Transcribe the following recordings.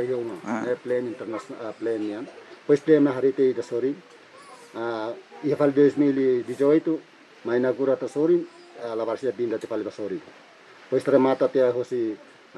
yung airplane international plane yan. Pues de maharite da sori. Ifal 2018 may nagura ta sori la varsia binda te pali sori. Pues remata te hosi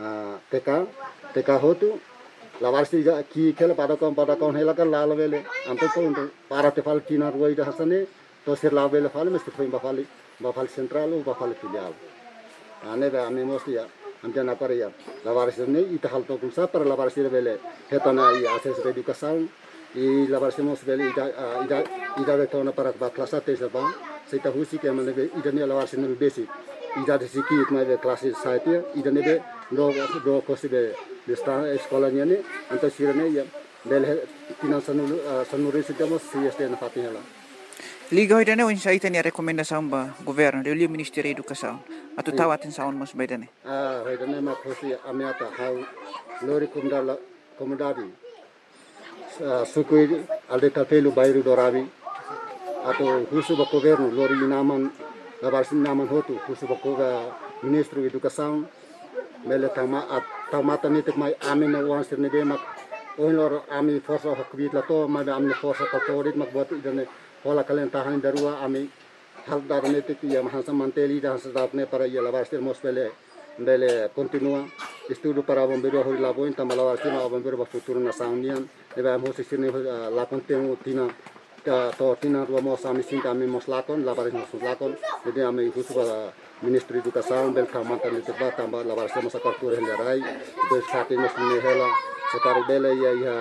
TK hotu la varsia ki kela pada kaun hela kan la vele ampe to para te pal tina ruai da hasane to sir la vele fal mesti foi bafal central o bafal filial. Ane ba ame mosti ya amte na pare ya la varsia ne ita hal to kunsa para la varsia vele hetana i akses educação e la varsia mos vele ida de tona para ba klasa te ba seita husi ke mane ida ne la varsia ne basic ida de siki itma de klase saite ida ne be do kosibe de sta eskolanya ne anta sirane ya bele tinan sanuri sitamos si este na fatinela. Liga hoy dane sa ita ni rekomendasyon ba gobyerno de Ministério da Educação atau tawatin saon mas baydane. Hoy dane ma kosi amiata how lori komdadi sukui alde tapelu bayru dorabi atau husu ba gobyerno lori naman labarsin naman hotu husu ba Ministro Educação mele tamata nitik mai amin na uang sirne be mak oilor ami forsa hakbit la to ma ami forsa katorit mak buat idane hola kalen tahan darua ami hal dar nitik ya mahasa manteli dah sedapne para ya labastir mosbele bele continua estudo para bombeiro hori la boin tamala wastir ma bombeiro ba futuro na saunian ebe am hosi sirne la contenu tina to tina ruwa mos ami sinta ami mos lakon la baris mos lakon jadi ami husu ba Ministro Educação bel kamata ni teba tamba la varsa masa kartur helarai pues sate mos ni hela sekari bele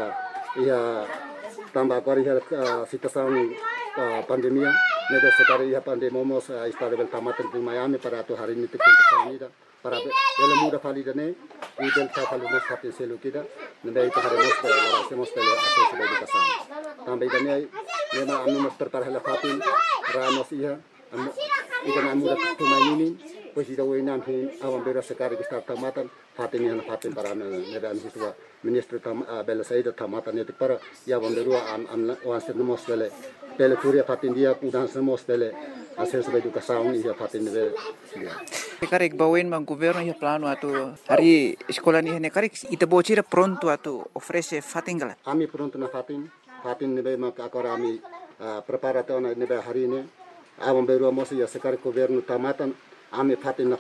ya tamba kari hela situação pandemia nebe sekari ya pandemia mos estado bel kamata di Miami para tu hari ni tekun ida para bele muda fali dane i bel ta fali mos sate selu kida nebe itu hari mos la varsa mos bele akses educação tamba idane nema anu mos tertar hela fatin ramos iya ida na muda tumainin pues ida wenam hin awam bera sekari kistar tamatan fatin yana fatin para nebe am hiswa ministro bela saida tamatan ne para ya bonderua am wanse mos bele turia fatin dia udan mos bele akses educação ia fatin nebe Karek bawen mang governo ya plano atau hari sekolah ni hene karek ita bocira pronto atau ofrece fatingala ami pronto na fatin nebe mak akora ami preparato na nebe hari ini awam beru mosi ya sekari governo tamatan ame fatin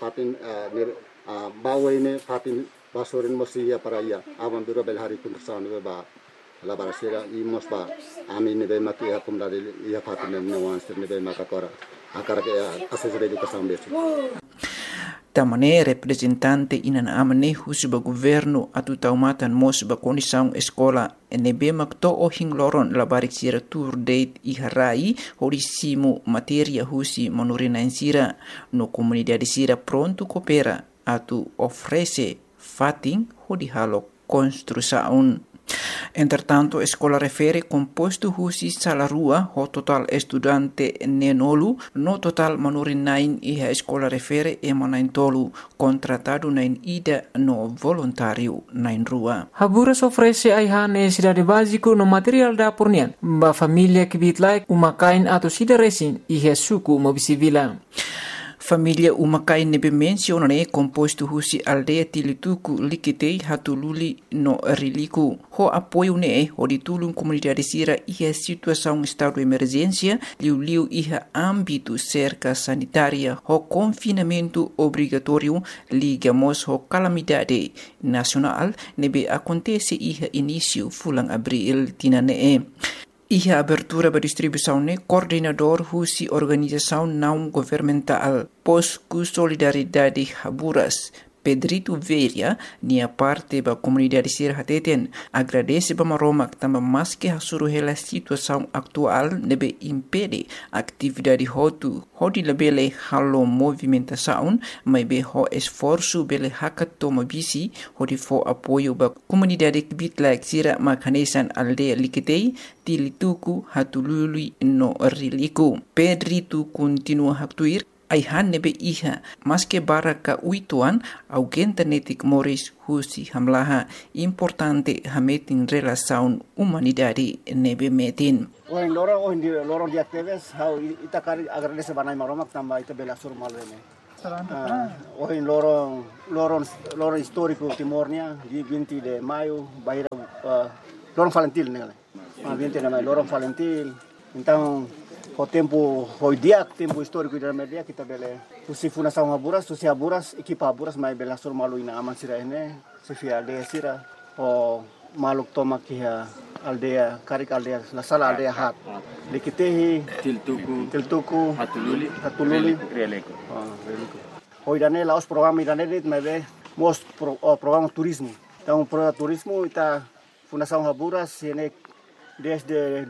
bawa ini fatin basorin mosi ya para ya awam beru bel hari pun tersan ba la barasira i mos ba ame ne be maki ya kumdade ya fatin ne wan sir ne be makakora akara ke asesore educação besi tamane representante inan amane husuba governo atu taumatan mos ba condição escola NB makto ohing loron labarik sira tour date iharai horisimu materia husi manurina sira no comunidade sira pronto coopera atu ofrece fating hodihalo construção. Entretanto, escola refere composto husi salarua ho total estudante nenolu no total manurin nain iha escola refere emanain tolu contratado nain ida no voluntário nain rua. Haburas ofrece aiha necessidade básico no material da pornian ba família que bitlai umakain atau sida resin iha suku mobisivila. Família umakai nebe mencionane composto husi aldeia tilituku likitei hatululi no riliku. Ho apoio ne ho ditulung comunidade sira iha situação estado de emergência liu iha âmbito cerca sanitária ho confinamento obrigatório ligamos ho calamidade nacional nebe acontece iha início fulang abril tinane. Iha abertura ba distribuição ne coordenador husi organização não governamental Posku Solidariedade Haburas Pedrito Veria nia parte ba comunidade sir hateten agradece ba maromak tamba mas que hasuru hela situação atual nebe impede atividade hotu hodi lebele halo movimentação mai be ho esforço bele hakatoma bisi hodi fo apoio ba comunidade bitlak sira makanesan aldeia likitei tilituku hatulului no riliku Pedrito continua haktuir aihan nebe iha maske baraka uituan augenta netik moris husi hamlaha importante hametin relação humanidade nebe metin. Loro di actives how itakari agradece banai maromak tamba ita bela surmal rene. Hoy lorong histórico Timornya di 20 de maio, Bahia lorong Valentil, né? 20 de maio, lorong Valentil. Então, o tempo tempo histórico da media kita bele usi fundação Haburas, usi Haburas, equipa Haburas mai bela sur malu ina aman sira ene, sifia aldea sira o maluk toma kia aldea karik aldea la sala aldea hat. Likitehi tiltuku hatululi releko. Hoy dane laos programa dane dit mai be most programa turismo. Então programa turismo ita fundação Haburas ene desde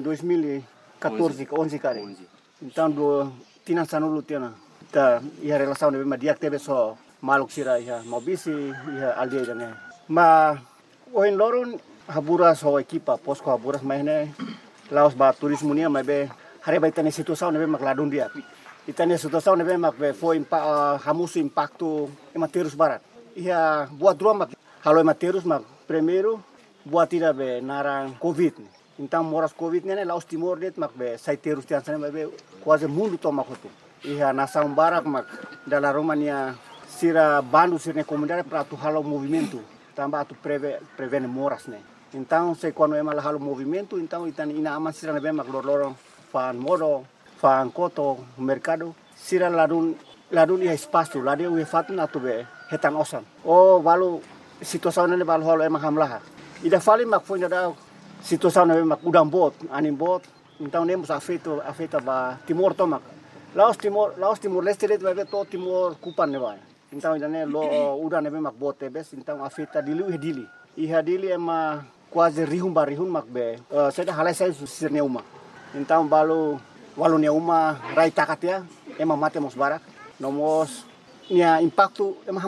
2014 11 kali. Então do tina sanulu tina ta ia relação de media tebe so maluk sira ia mobisi ia aldea dane. Ma hoy lorun Haburas ho equipa posko Haburas mahne laos ba turismo nia mai be hari ba itane situação nebe mak ladun dia. Itane situação nebe mak be foi hamusu impacto ematerus barat. Ia buat dua mak halo ematerus mak primeiro buat tira be narang covid. Então moras covid nene laos timor det mak be saiterus tian sana be quase mundo toma kotu. Ia nação barak mak dala Romania sira bandu sirne comunidade para tu halo movimento. Tambah tu prevene moras ne. Então, se quando é mal halo movimento, então itan ina aman sira nebe mak lorong fan modo, fan koto, mercado, sira ladun ia espaço, ladeu ia fatun atu be hetan osan. Oh, valu situação nene valu halo emang hamlaha. Ida fali mak foi da situação nebe mak udang bot, anin bot. Então nemos afeta ba Timor tomak. Laos Timor Leste det be to Timor kupan ne vai. Então ida ne lo udang nebe mak bot tebes, então afeta dili. Iha dili ema quase rihun mak be. Saya halai saya sirne uma. Então walu ne uma rai takatia ema mate mos barak. Nomos nia impacto ema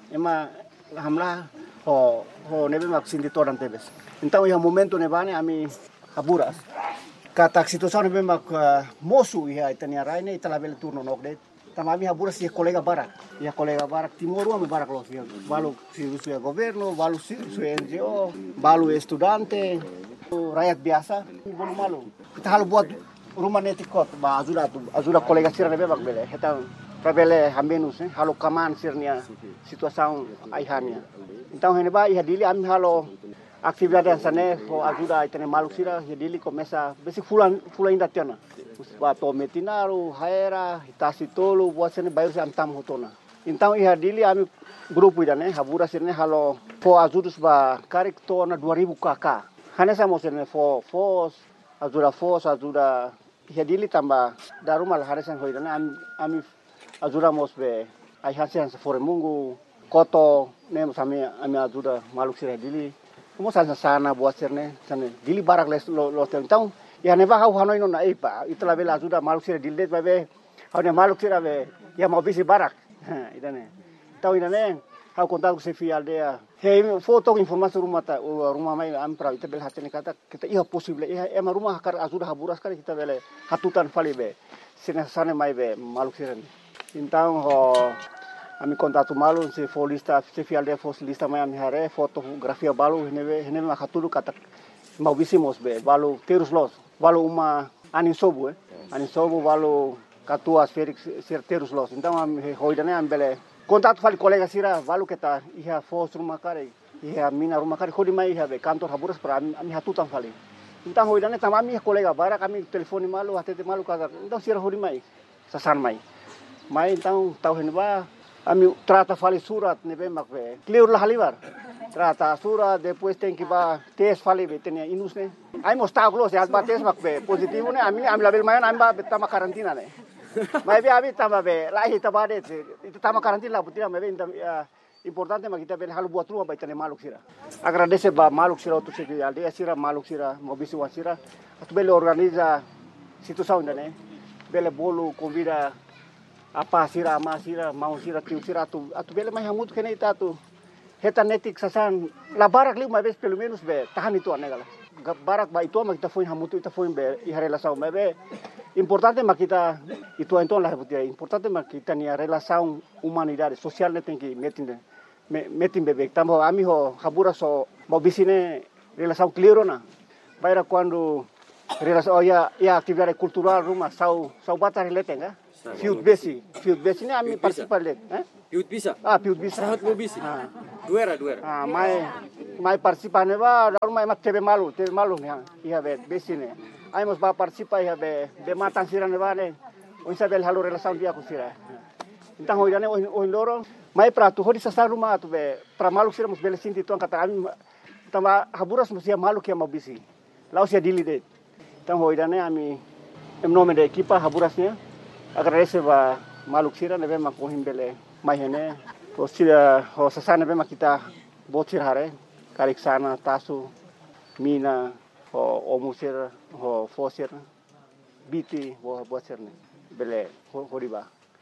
hamlah ho nebe mak sindi toran tebes. Então iha momento nebane ami Haburas. Kata situação nebe mak mosu iha itania rai ne italabel turno nokde. Tamami Haburas ia colega barak Timor me barak los balu si governo, balu si NGO, balu estudante, rakyat biasa, bolu malu. Kita halu buat rumah netikot, ba ajuda colega sira nebe bak bele, kita prebele hambenus halu kaman sirnia situação aihania. Então hene ba ia dili ami halu atividade sane ho ajuda itene malu sira ia dili começa besi fulan inda tiana. Bato metinaru, haera, hitasi tolu, buat sini bayar si antam hotona. Então ia dili ami grupo idane Haburas sini halo fo ajudus ba karik tona 2000 kk. Hane samo sini fo ajuda ia dili tamba darumal haresan ho idane ami ajuda mos be ai hasian fore mungu koto nem sami ami ajuda maluk sira dili. Mo sana buat sini sana dili barak lo então ya neba hau hanoi no na ipa itla bela ajuda maluk sira dildet babe hau ne maluk sira be ya mau bisi barak idane tau idane hau kontak ku sefi aldea he foto informasi rumah mai am pra ita bel hatene kata kita iya possible ema rumah kar ajuda Haburas kali kita bele hatutan fali be sina sane mai be maluk sira então ho ami kontak malu se folista sefi aldea folista mai am hare fotografia balu hene ma hatulu kata mau bisi mos be balu terus los balu uma anin sobu balu katua Felix terus los então hoidane ambele contato fali colega sira balu kita iha fos rumah kare iha mina rumah kare hodi mai iha be kantor Haburas para ami hatutan fali então hoidane tamami colega bara kami telefoni malu atete malu kata então sira hodi mai sasan mai então tau henba ami trata fali surat nebe makbe clear lah halibar trata surat depois tem que ba test fali betenia inus ne ai mostau close as ba test makbe positivo ne ami label mayan ami ba betama karantina ne mai be abi tama be lahi tabade itu tama karantina butina me inda importante makita bel halu buat rumah baitane maluk sira agradece ba maluk sira tu segi aldea sira maluk sira mobisi wasira atu bele organiza situação ne bele bolu convida apa sira ama sira mau sira tiu sira atu bele mai hamut kene itatu hetanetik sasan la barak lima vez pelo menos be tahan itu anegala barak ba itu makita foi hamutu ita foi be i relação be importante makita itu então la reputia importante makita ni relação humanidade social ne tem que metin bebek tambo ami ho Haburas so mobisine relação clearona baira quando relação ya actividade cultural rumah sau bata relate nga Fiut besi ini kami participar lek. Piut bisa. Fiut bisa. Sahat mo bisi. Duera. Mai participar ne ba daru mai mak tebe malu ne. Iya be besi ne. Ai mos ba participar iya be matan sira ne ba ne. Unsa bel halu relação dia ku sira. Então hoje ne o loro mai prato hodi sa rumah tu be pra malu sira mos bele sinti tuan kata ami tama haburas mos ia malu que mau bisi. Lau sia dili de. Então hoje ne ami em nome da equipa haburasnya agradecer ba malu sira ne be mak kohim bele mai hene o sira o sasana be mak kita botir hare karik sana tasu mina o musir o fosir biti o botir ne bele horiba.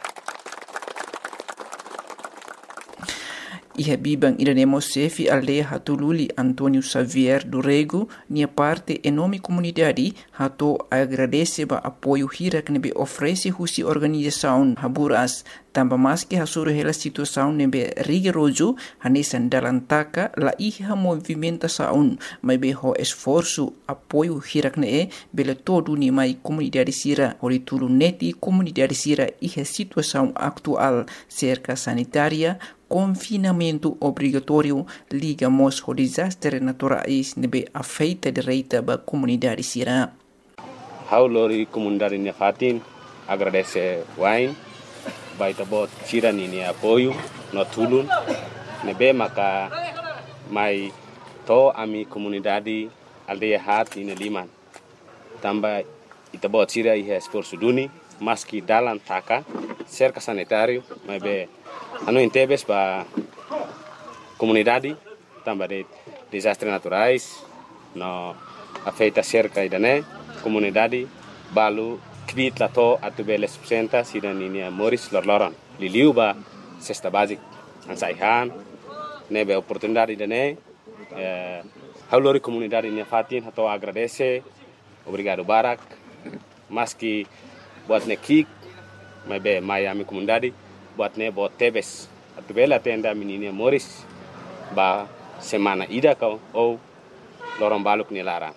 Iha bibang iranemo sefi aldeia hatululi Antônio Xavier do Rego, nia parte enorme comunidade hato agradece ba apoio hira que nebe oferece husi organização Haburas, tamba mais que hasuru hela situação nebe rigoroso hanesan dalantaka la iha movimentação, mas be ho esforço apoio hira que ne bele todo ni mai comunidade sira, oritulu neti comunidade sira iha situação atual cerca sanitária confinamento obrigatório ligamos ao desastre naturais nebe afeita direita ba comunidade sira. Haulori comunidade nia fatin agradece wain baita bot sira ni apoio no tulun nebe maka mai to ami comunidade aldeia hat ina liman tamba ita bot sira ia esforço duni maski dalam taka cerca sanitário mas be anu intebes ba comunidade tamba de desastres naturais no afeita cerca idane comunidade balu kvit lato atubele subsenta sidaninia Moris lorloron liliu ba cesta basic ansaihan nebe oportunidade idane haulori comunidade nia fatin hato agradece obrigado barak maski buat nekik mebe Miami comunidade buat ne bot tebes atubela tenda menina Moris ba semana ida kau ou lorong baluk ni lara.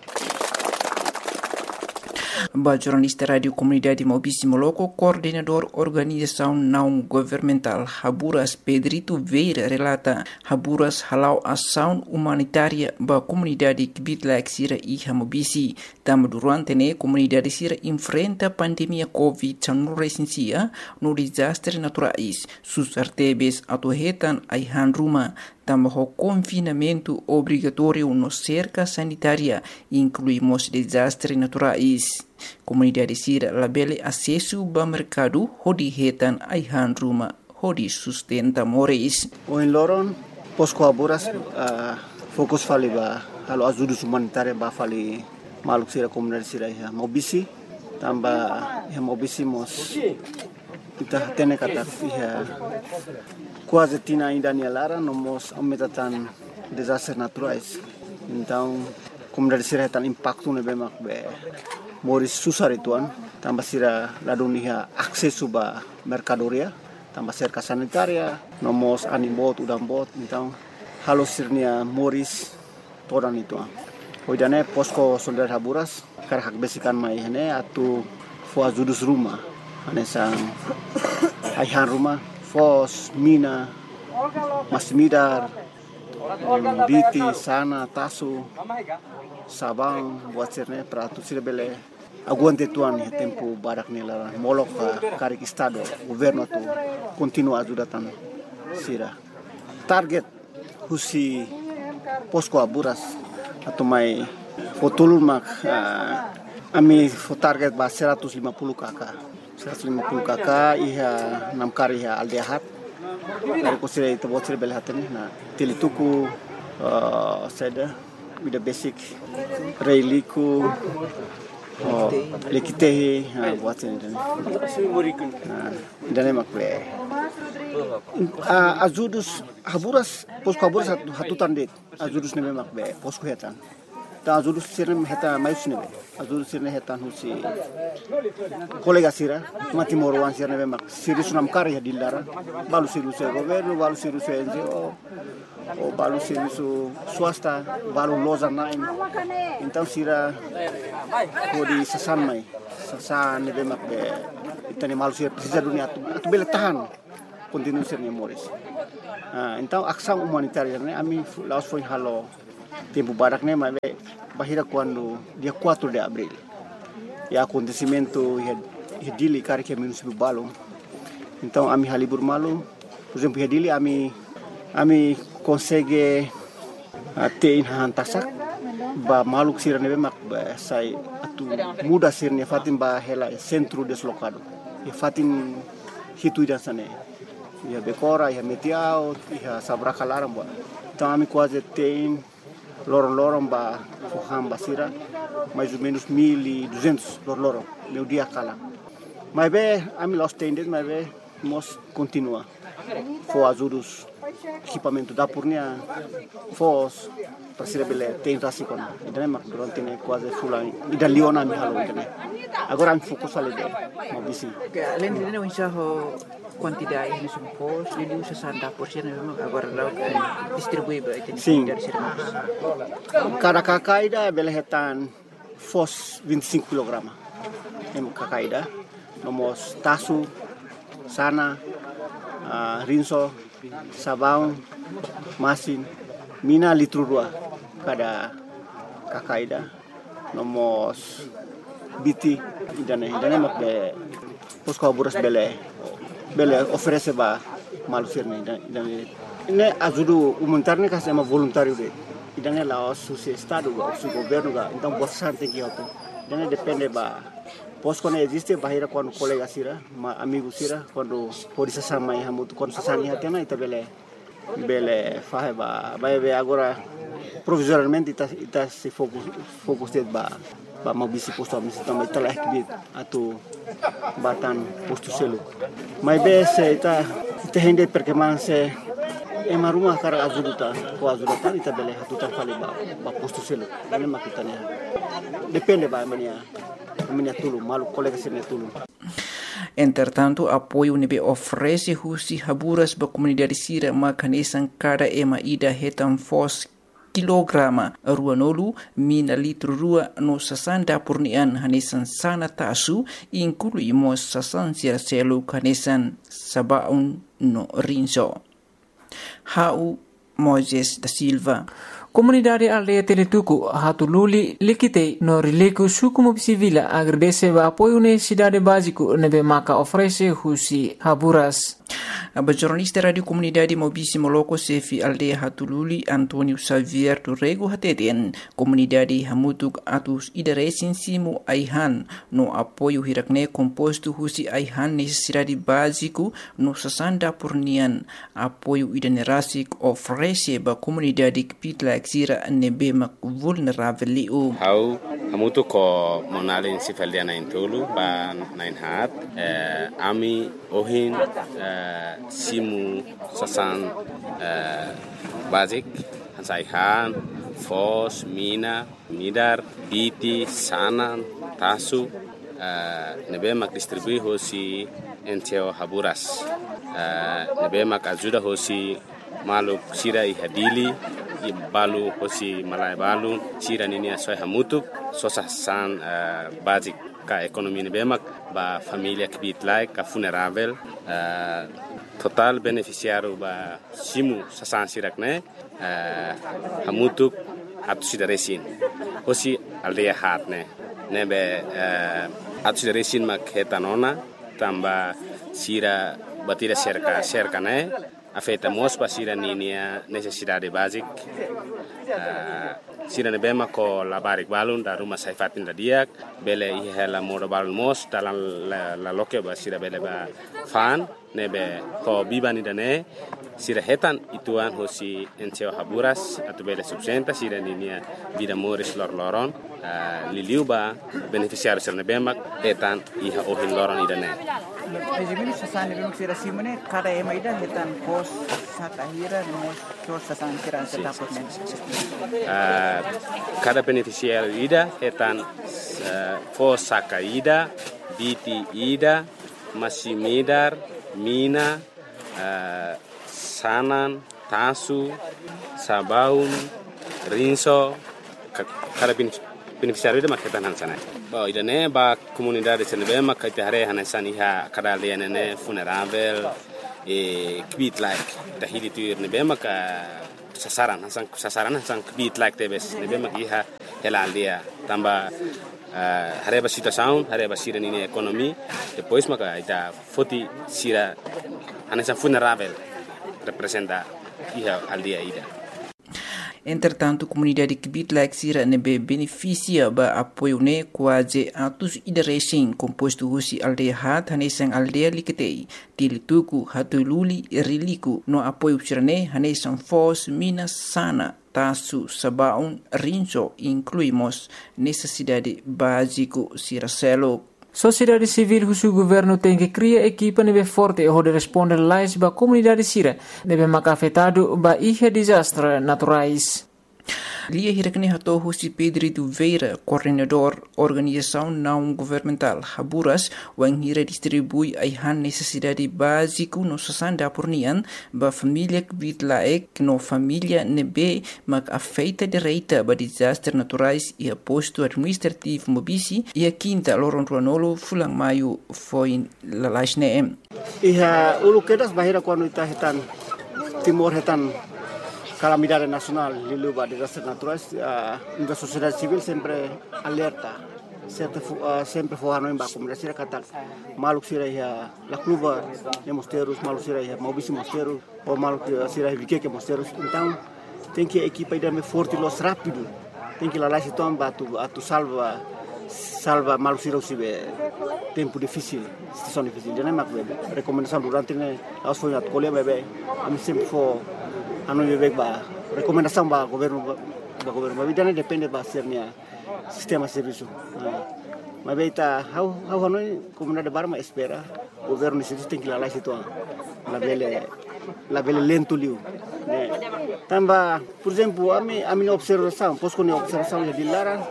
Ba jornalista Radio Comunidade Maubici Moloco, coordenador organização não governamental Haburas Pedrito Veira relata Haburas halau ação humanitária ba comunidade Kibitlaik Sira e Maubici. Tam durante ne comunidade Sira enfrenta pandemia COVID-19 no desastre naturais. Sus artebes atuhetan aihan rumah tambah confinamento obrigatório no cerca sanitária, incluímos desastres naturais. Comunidade Sira labele acesso ao mercado, hodi hetan aihan rumah, hodi sustenta moris. O em Loron, posko Haburas, fokus fali ba, halo ajuda humanitária ba fali maluk Sira comunidade Sira ya Maubici, tambah ya Maubici mos kita tene kata ya quase tina ainda nia lara nomos aumentatan desastres naturais. Então, comunidade Sira tan impacto ne bemak be moris susar ituan, tambah Sira ladunia akses ba mercadoria, tambah cerca sanitaria, nomos animbot udang bot, então halo sirnia moris todan ituan. Hoidane posko solidar Haburas karhak besikan mai hene atu fo ajudus rumah, ane sang aihan rumah fos, mina, masmidar, biti, sana, tasu, sabang, buat sirne pratu Sira bele aguante tuan ya tempo barak nela molok karik estado governo tu continua ajudatan Sira. Target husi posko Haburas atau mai fotulun mak ami fo target ba 150 kakak. 150 kakak iha 6 kari iha aldehat dari kusira itu buat Sira bele hatani na tilituku seda with the basic reiliku lekitehi buat Sira dan emak ple ajudus Haburas posko Haburas hatutan det ajudus ne memak be posko hetan ta ajudus Sira heta mayus ne be ajudus Sira hetan husi kolega Sira mati morwan Sira ne memak Sira sunam kari ya dilara balu Sira governo balu Sira NGO o balu Sira swasta balu loza nain então Sira kodi sasan mai sasan ne bemak be itane malu sisa dunia atu bele tahan continue sernya Morris. Então ação humanitária né ami laos foi halo tempo barak né mas bahira quando dia 4 de abril e acontecimento ia dili cara que município Balong. Então ami halibur malu por exemplo ia dili ami consegue ter hantasak ba maluk sirane be mak ba sai atu muda sirne fatin ba hela centro deslocado e fatin hitu dan sane ya bekora ya metiao ya sabraka laram ba então ami quase tem lorong ba fuham basira mais ou menos 1.200 lorong meu dia kala mas be ami los tendes mas be mos continua for ajudos equipamento da purnia fos para bele tem rasicon idane mak durante ne quase fulan ida liona mi halo idane agora am fokus ale de mo bisi além de não enxergar quantidade de pos ele usa 60% agora lá distribui para sim dari sermas cada kakaida bele hetan fos 25 kg em kakaida nomos tasu sana rinso sabão masin mina litro dua kada kakaida nomos biti idane mak be posko buras bele oferece ba malusirne idane ne ajudu humanitarne kasema voluntário de idane la su estado o su governo ga então bastante que auto idane depende ba posko ne existe bahira quando colega sira ma amigo sira quando pode se sama e hamutu quando se sani hatena ita bele fahe ba agora provisoriamente ita se fokus ba mau bisi posto amisi também telah kibit atau batan posto selu mas be se ita hende perkembangan se ema rumah kara ajuduta ita bele hatuta fale ba posto selu ane makitanya depende ba mania tulu malu colega sene tulu. Entretanto, apoio nebe oferece husi haburas ba comunidade sira makanesan cada ema ida hetan fos kilograma ruanolu mina litro rua no sasanda purnian hanesan sana tasu inclui mos sasan sira selu hanesan sabaun no rinso. Hau Moises da Silva. Comunidade aldeia Teletuku hatululi likitei no rileku suku mobisivila agradece ba apoio necessidade básico nebe maka oferece husi haburas. A jornalista Radio Comunidade Mobisi Moloko Sefi Aldeia Hatululi Antonio Xavier Turrego Hateten Comunidade Hamutuk Atus Idaresin Simu Aihan no apoio hirakne composto husi Aihan necessidade básico no sasanda purnian apoio idanerasik oferece ba comunidade kipitla exira nebe mak vulnerável liu. Hau hamutuk ko monalin sifaldiana intulu ba nain hat ami ohin simu sasan basic hansaihan fos mina midar biti sanan tasu nebe mak distribui hosi enteo haburas nebe mak ajuda hosi maluk sira ihadili balu hosi malai balu sira nini asoi hamutuk sosasan basic ka ekonomi nebe mak ba família kibit like ka funerável total beneficiário ba simu sasan sirak ne hamutuk atu sidaresin hosi aldeia hat ne nebe atu sidaresin mak hetanona tamba sira batira cerca ne afeta mos pa sira ninia necessidade basic sira nebe mak ko labarik balun da rumah saifatin da diak bele ihela modo balun mos dalam la loke ba sira bele ba fan nebe ko bibani dane sira hetan ituan hosi enteo haburas atu bele subsenta sira ninia vida moris loron liliu ba beneficiário sira nebe mak hetan iha ohin loron idane. Ejimini sasan irung sira simone kada ema ida hetan pos sakahira mos sos sasan sira setapot men. Cada beneficiário ida hetan pos sakaida biti ida masimidar mina sanan tasu sabaun rinso kada beneficiário de maketan hansana ba idane ba comunidade senebe makate hare hansani ha kadale nene funerável e kvit like da hilitur nebe maka sasaran hasan kvit like debes nebe makiha helaldia tamba hareba situação hareba sira nini economy depois maka ita foti sira hasan funerável representa iha aldia ida. Entretanto, a comunidade que Bitlak Sira nebe beneficia ba apoio ne quase atos ideresen composto husi aldeia hat hanesan aldeia liketei tilituku hatululi riliku no apoio sirane hanesan fos minas sana tasu sabaun rinso incluímos necessidade básico Siracelo. Sociedade civil husu governo tem que criar equipa nebe forte e de responder lais ba comunidade sira nebe maka afetado ba ihe desastre naturais. Lia hirakne hato husi Pedro Veira, coordenador organização não governamental Haburas, wang hira distribui aihan necessidade básico no sasanda pornian ba família Bitlaek no família nebe mak afeita direita ba desastre naturais e aposto administrativo mobisi e a quinta loron ruanolo fulang maio foi lalasne. Iha ulu kedas bahira quando ita hetan timor hetan calamidade nacional liluba desastres naturais, a sociedade civil sempre alerta, sempre forrando em baixo, como disse a Catar, maluco sira a cluba de mosteiros, maluco sira a mobíssimo mosteiro, ou maluco sira a vique mosteiros, então tem que a equipa ir me forte los rápido, tem que lá se tomba tu salva maluco sira o tempo difícil, situação difícil, já não é mais bebê, recomendação durante a foi na colher bebê, a mim sempre for anu bebek ba recomendação ba governo mas não depende ba sernya sistema serviço mas beita how hanoi comunidade barma espera governo isso tem que lá situ la bele lento liu tamba por exemplo a minha observação posso ne observação de Lara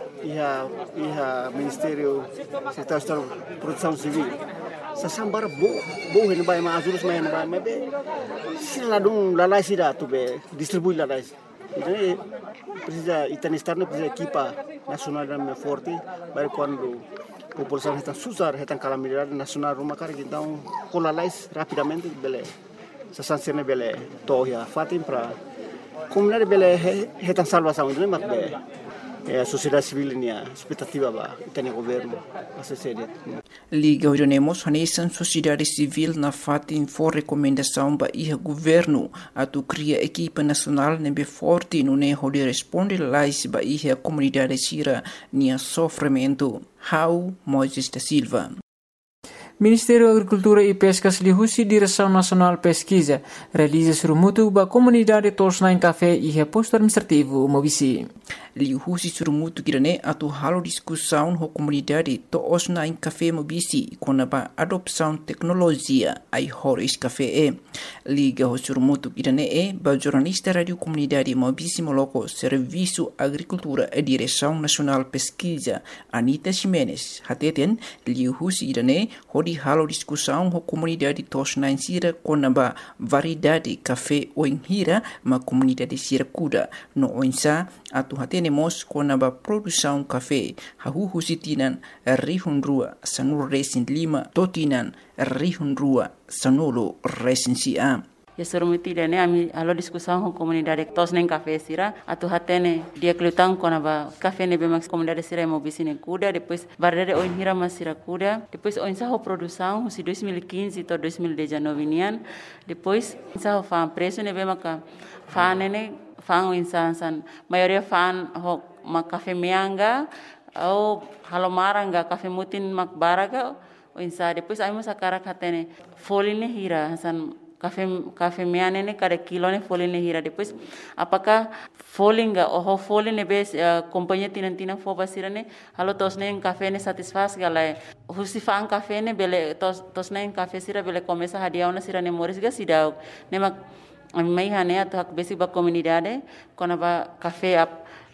e ministério setor de proteção civil sasambar bo hen bay ma azulus ma hen bay ma be sila dum la lai sida tu be distribui la lai então precisa itani estarno precisa equipa nacional da forte para quando a população está susar está calamidade nacional uma cara então com la lai rapidamente bele sasansene bele toya fatim para comunidade bele está salvação não mas be a sociedade civil nia expectativa ba itani governo a sede Liga Orionemos hanesan sociedade civil na fatin for recomendação ba iha governo atu cria equipa nacional nebe forte no ne holi responde lais ba iha comunidade sira nia sofrimento. How Moisés da Silva. Ministério da Agricultura e Pescas lihusi Direção Nacional Pesquisa realiza surumutu ba comunidade tosna em café e reposto administrativo mobisi. Lihusi surumutu kirane atu halo discussão ho comunidade tosna em café mobisi com a adopção tecnologia ai horis café liga ho surumutu kirane ba jornalista radio comunidade mobisi moloko serviço agricultura e Direção Nacional Pesquisa Anita Ximenes hateten lihusi kirane hodi halo discussão ho comunidade tosna em sira com a variedade café o hira ma comunidade sira kuda no oinsa atu tenemos com a produção café hahu sitinan rihun rua sanur resin lima totinan rihun rua sanolo resin sia. Ya surumuti dene ami alo discussão com comunidade tos nem café sira atu hatene dia klutang com a café ne bemax comunidade sira mobisine kuda depois variedade o hira mas sira kuda depois o ensaho produção si 2015 to 2019 nian depois ensaho fa preço ne bemaka fa nene fan insan maioria fan ho mak café meanga ou halomaranga café mutin mak baraga o insa depois ai musa cara katene foline hira san café meane ne cada kilo ne foline hira depois apakah folinga ou foline bes companhia tinantina fo basirane halo tosne café ne satisfaz galai husifan café ne bele tosne café sira bele começa hadiau na sira ne moris ga sidau ne mak mai hane atu hak besi ba comunidade kona ba café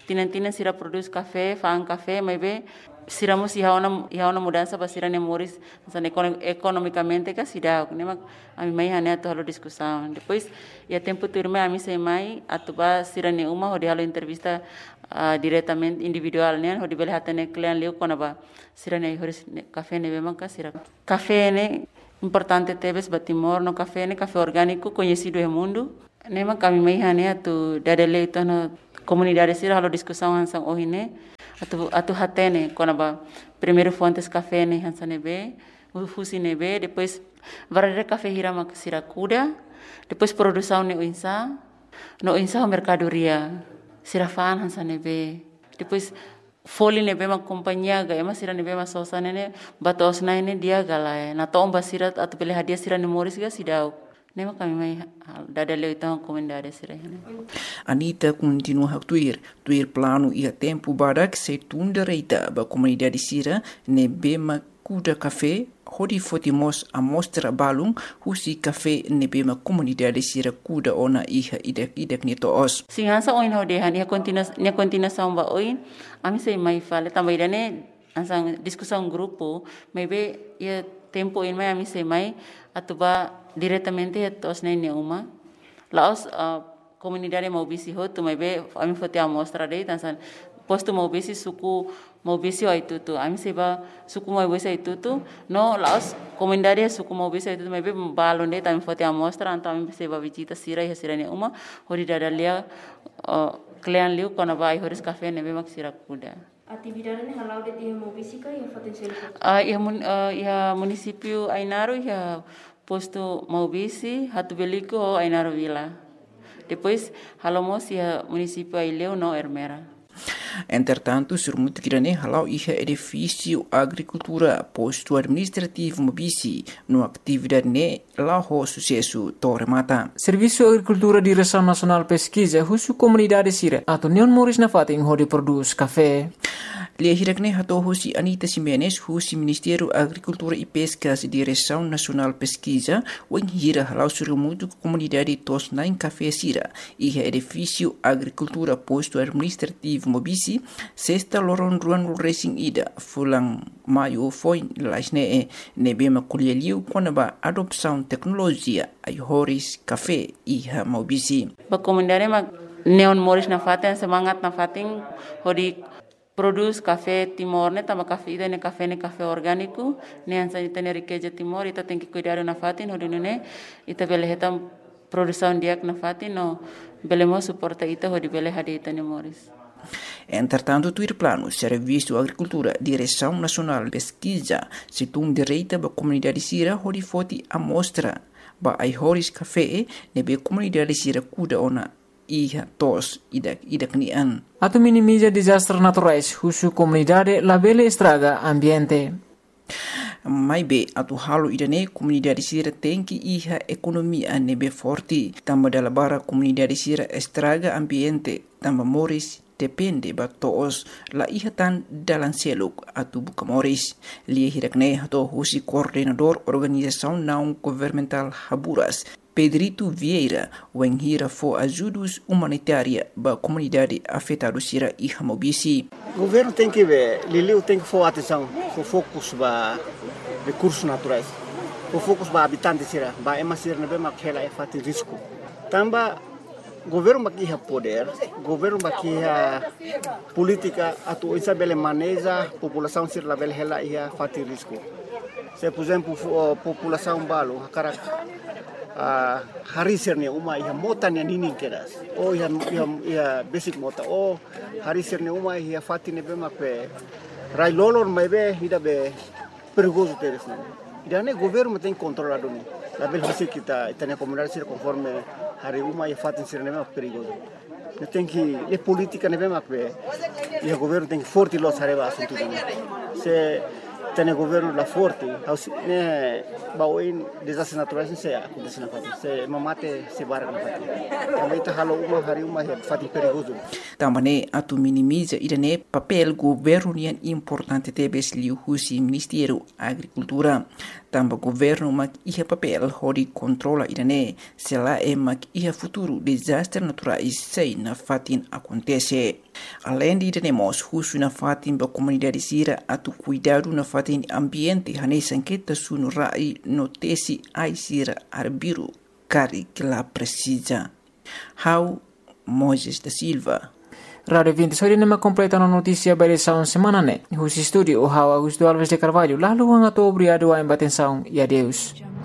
tinan sira produz café, fang café, mas be siramos iha ona mudança para sira nemoris, economicamente que sira, nema a mim mai hane atu halo discussão. Depois ia tempo turma a mim sei mai atuba sira ne uma hodi halo entrevista diretamente individual né, hodi bele hatane client leu konaba sira ne horis café ne bema ka sira. Café ne importante tebes batimor no café orgânico conhecido no mundo. Nema kami mai hane atu dadele itu no comunidade sira halo discussão hansang ohine. Atu hatene konaba primeiro fontes café ne hansane be, fusi ne be, depois varare café hirama sira kuda, depois produção ne uinsa, no insa mercadoria sira fan hansane be, depois foli ne be ma companhia ga ema sira ne be ma sosa ne batos na ne dia galai na tomba sira atu pele hadia sira ne moris ga sidau. Nema kami mai dadaleu itang comunidade sira hene. Anita continua a tuir plano ia tempo barak se tunda reita ba comunidade sira ne bema kuda café hodi fotimos a mostra balung husi café ne bema comunidade sira kuda ona iha idek ni toos. Singansa oin hodehan ia continuação ba oin ami sei mai fale também dane ansang discussão grupo maybe ia tempo in mai ami sei mai atuba diretamente tos ne uma laos comunidade maubisi ho tu mai be ami fote amostra dei tansan posto maubisi suku maubisi itu tu ami seba suku maubisi itu tu no laos comunidade suku maubisi itu mai be balon dei tami fote amostra anta ami seba visita sira ne uma hori dadalia client liu kona vai horis café ne be mak sira kuda. Atividade ne halau de dia maubisi ka ia potensial. Ia município Ainaro ia posto maubisi hatu beliko o Ainaro Vila. Depois halomos ia município Aileu no Ermera. Entretanto, surmuto kirane halau iha edifício agricultura posto administrativo mobisi no atividade ne lao sucesso tormata. Serviço Agricultura Direção Nacional Pesquisa husu comunidade sira atau Neon Moris na fating hodi produz café. Lia hirakne hato husi Anita Simenes husi Ministério Agricultura e Pescas Direção Nacional Pesquisa wen hira halau surmuto comunidade tos nain café sira iha edifício agricultura posto administrativo mobisi sexta loron ruan racing ida fulang maio foi lasne ne bema kulialiu konaba adopção tecnologia ai horis café iha mobisi ba comunidade ma Neon Moris na faten semangat na fating hodi produz café Timor ne tama café ida ne café orgânico ne ansa ita ne riqueza Timor ita tem que cuidar na fatin hodi ne ita bele hetam produção diak na fatin no belemo suporta ita hodi bele hadi ita ne Moris. Entretanto, tuir plano Serviço Agricultura Direção Nacional Pesquisa situng direita ba comunidade sira hodi foti amostra ba ai horis café nebe comunidade sira kuda ona iha tos idak nian. Atau minimiza desastres naturais husu comunidade labele estraga ambiente. Mai be atu halo idane comunidade sira tem que iha economia nebe forte tamba dalabara comunidade sira estraga ambiente tamba moris depende ba toos la iha tan dalan seluk atu bukamoris lia hirakne hato husi coordenador organização não governamental Haburas Pedrito Vieira wen hira fo ajudos humanitária ba comunidade afetada sira iha mobisi. O governo tem que ver, Liliu tem que for atenção, for focus ba recursos naturais, for focus ba habitantes sira, ba ema sira nebe makhela e fati risco. Tamba governo makiha poder, governo makiha política atu isa bele maneja população sira label hela ia fati risco. Se por exemplo população balo hakarak hari sirne uma ia mota ne ninin keras o ia basic mota o hari sirne uma ia fati ne bema pe rai lolor mebe ida be perigoso teres ne ida ne governo tem controlado ne la bel hasi kita itania comunidade sir conforme hari uma ia fati sirne bema perigoso ne tem que le politica ne bema pe ia governo tem que forte los areva assunto ne se tem governo lá forte, né, baoin desastres naturais não sei acontece na fati, se mamate se barra na fati. Também tá halo uma hari uma é fati perigoso. Também atu minimiza irane papel governo yang importante tebes liu husi Ministério Agricultura. Também governo mak ia papel hori controla irane sela mak ia futuro desastres naturais sei na fatin acontece. Além de iremos husu na fatin ba comunidade sira atu cuidado na fatin ambiente hane sanqueta sunu rai notesi ai sira arbiru kari que la precisa. How Moises da Silva. Radio 20 sore nama completa na notícia by saun semana ne. Husi studio o Augusto Alves de Carvalho. Lalu ang ato obrigado a embaten saun e adeus.